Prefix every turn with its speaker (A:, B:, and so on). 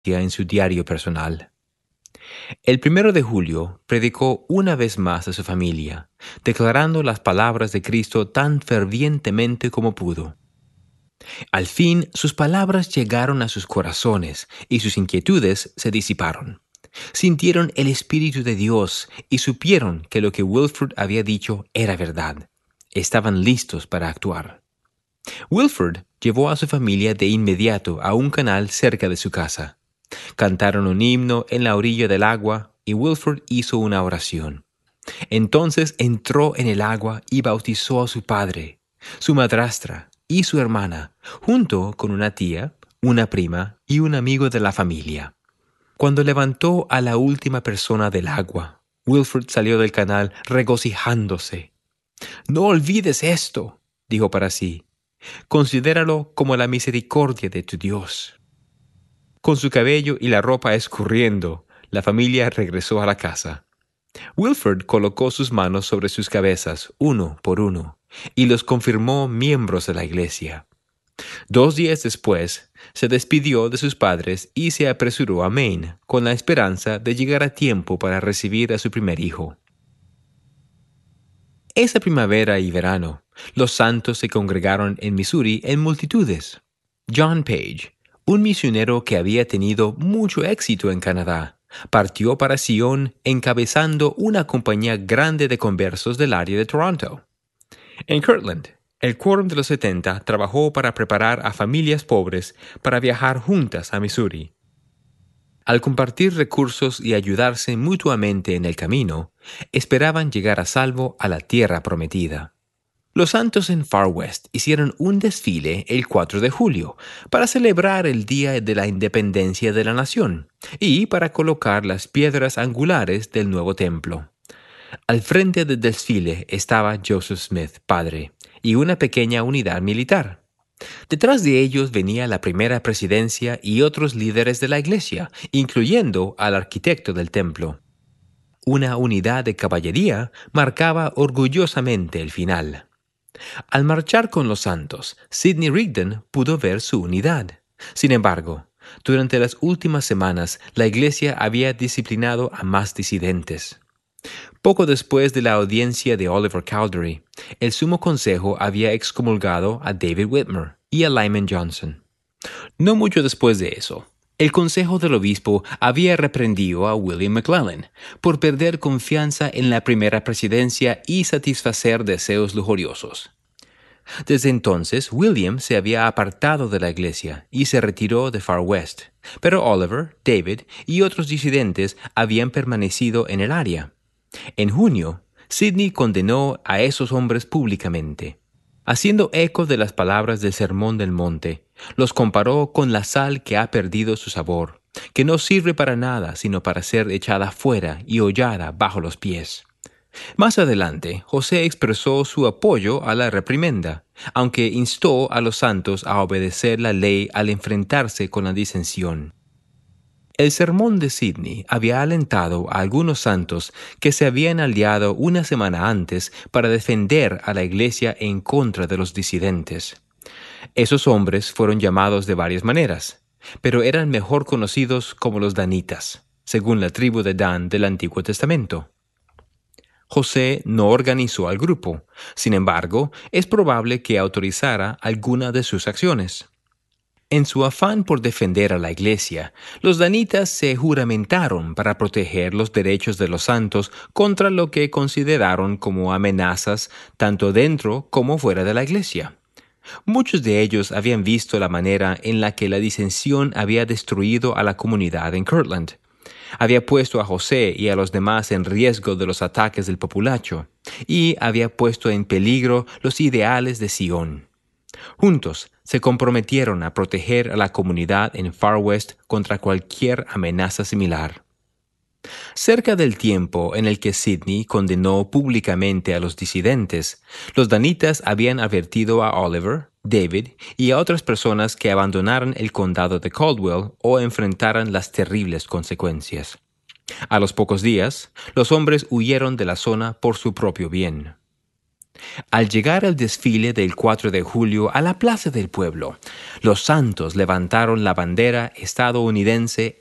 A: en su diario personal. El 1 de julio predicó una vez más a su familia, declarando las palabras de Cristo tan fervientemente como pudo. Al fin, sus palabras llegaron a sus corazones y sus inquietudes se disiparon. Sintieron el Espíritu de Dios y supieron que lo que Wilford había dicho era verdad. Estaban listos para actuar. Wilford llevó a su familia de inmediato a un canal cerca de su casa. Cantaron un himno en la orilla del agua y Wilford hizo una oración. Entonces entró en el agua y bautizó a su padre, su madrastra y su hermana, junto con una tía, una prima y un amigo de la familia. Cuando levantó a la última persona del agua, Wilford salió del canal regocijándose. «No olvides esto», dijo para sí. «Considéralo como la misericordia de tu Dios». Con su cabello y la ropa escurriendo, la familia regresó a la casa. Wilford colocó sus manos sobre sus cabezas, uno por uno, y los confirmó miembros de la iglesia. 2 días después, se despidió de sus padres y se apresuró a Maine, con la esperanza de llegar a tiempo para recibir a su primer hijo. Esa primavera y verano, los santos se congregaron en Missouri en multitudes. John Page, un misionero que había tenido mucho éxito en Canadá, partió para Sion encabezando una compañía grande de conversos del área de Toronto. En Kirtland, el Quórum de los 70 trabajó para preparar a familias pobres para viajar juntas a Missouri. Al compartir recursos y ayudarse mutuamente en el camino, esperaban llegar a salvo a la tierra prometida. Los santos en Far West hicieron un desfile el 4 de julio para celebrar el Día de la Independencia de la nación y para colocar las piedras angulares del nuevo templo. Al frente del desfile estaba Joseph Smith, padre, y una pequeña unidad militar. Detrás de ellos venía la primera presidencia y otros líderes de la iglesia, incluyendo al arquitecto del templo. Una unidad de caballería marcaba orgullosamente el final. Al marchar con los santos, Sidney Rigdon pudo ver su unidad. Sin embargo, durante las últimas semanas, la iglesia había disciplinado a más disidentes. Poco después de la audiencia de Oliver Cowdery, el Sumo Consejo había excomulgado a David Whitmer y a Lyman Johnson. No mucho después de eso, el Consejo del Obispo había reprendido a William McLellin por perder confianza en la primera presidencia y satisfacer deseos lujuriosos. Desde entonces, William se había apartado de la iglesia y se retiró de Far West, pero Oliver, David y otros disidentes habían permanecido en el área. En junio, Sidney condenó a esos hombres públicamente. Haciendo eco de las palabras del Sermón del Monte, los comparó con la sal que ha perdido su sabor, que no sirve para nada sino para ser echada fuera y hollada bajo los pies. Más adelante, José expresó su apoyo a la reprimenda, aunque instó a los santos a obedecer la ley al enfrentarse con la disensión. El sermón de Sidney había alentado a algunos santos que se habían aliado una semana antes para defender a la iglesia en contra de los disidentes. Esos hombres fueron llamados de varias maneras, pero eran mejor conocidos como los danitas, según la tribu de Dan del Antiguo Testamento. José no organizó al grupo, sin embargo, es probable que autorizara alguna de sus acciones. En su afán por defender a la iglesia, los danitas se juramentaron para proteger los derechos de los santos contra lo que consideraron como amenazas tanto dentro como fuera de la iglesia. Muchos de ellos habían visto la manera en la que la disensión había destruido a la comunidad en Kirtland. Había puesto a José y a los demás en riesgo de los ataques del populacho, y había puesto en peligro los ideales de Sion. Juntos se comprometieron a proteger a la comunidad en Far West contra cualquier amenaza similar. Cerca del tiempo en el que Sidney condenó públicamente a los disidentes, los danitas habían advertido a Oliver, David y a otras personas que abandonaran el condado de Caldwell o enfrentaran las terribles consecuencias. A los pocos días, los hombres huyeron de la zona por su propio bien. Al llegar el desfile del 4 de julio a la Plaza del Pueblo, los santos levantaron la bandera estadounidense